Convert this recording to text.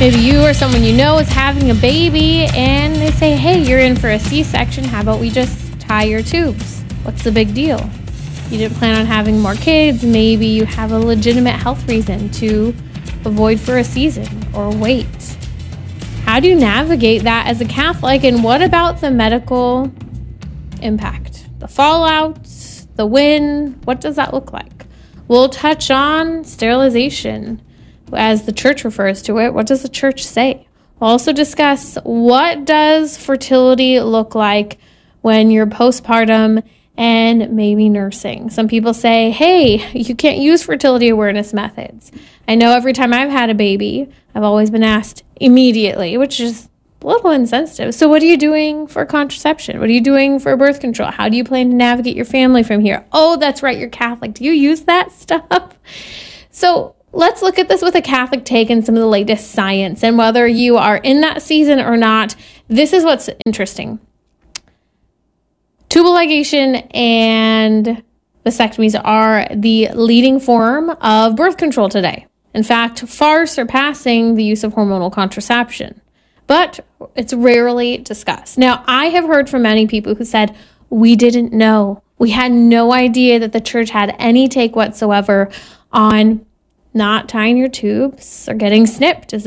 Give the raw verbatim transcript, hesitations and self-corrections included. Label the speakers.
Speaker 1: Maybe you or someone you know is having a baby and they say, hey, you're in for a C-section. How about we just tie your tubes? What's the big deal? You didn't plan on having more kids. Maybe you have a legitimate health reason to avoid for a season or wait. How do you navigate that as a Catholic? And what about the medical impact? The fallout, the win, what does that look like? We'll touch on sterilization as the church refers to it. What does the church say? We'll also discuss what does fertility look like when you're postpartum and maybe nursing. Some people say, hey, you can't use fertility awareness methods. I know every time I've had a baby, I've always been asked immediately, which is a little insensitive. So what are you doing for contraception? What are you doing for birth control? How do you plan to navigate your family from here? Oh, that's right, you're Catholic. Do you use that stuff? So let's look at this with a Catholic take and some of the latest science. And whether you are in that season or not, this is what's interesting. Tubal ligation and vasectomies are the leading form of birth control today. In fact, far surpassing the use of hormonal contraception. But it's rarely discussed. Now, I have heard from many people who said, we didn't know. We had no idea that the church had any take whatsoever on not tying your tubes or getting snipped. Is